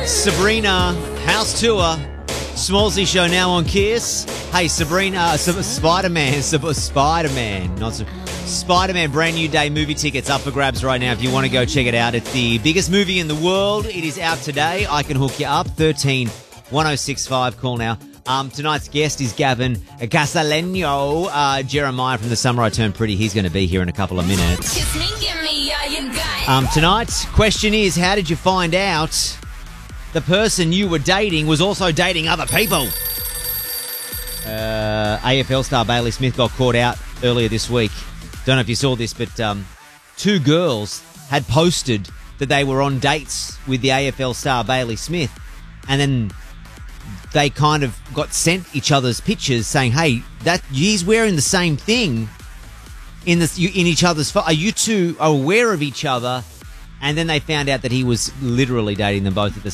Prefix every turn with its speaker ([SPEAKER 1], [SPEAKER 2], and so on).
[SPEAKER 1] Sabrina, house tour. Smallsy show now on Kiss. Hey, Sabrina, Spider-Man, Spider-Man brand new day movie tickets up for grabs right now if you want to go check it out. It's the biggest movie in the world. It is out today. I can hook you up. 13 1065. Call now. Tonight's guest is Gavin Casaleno. Jeremiah from The Summer I Turned Pretty. He's going to be here in a couple of minutes. Tonight's question is, how did you find out the person you were dating was also dating other people? AFL star Bailey Smith got caught out earlier this week. Don't know if you saw this, but two girls had posted that they were on dates with the AFL star Bailey Smith, and then they kind of got sent each other's pictures saying, hey, that he's wearing the same thing in each other's are you two aware of each other? And then they found out that he was literally dating them both at the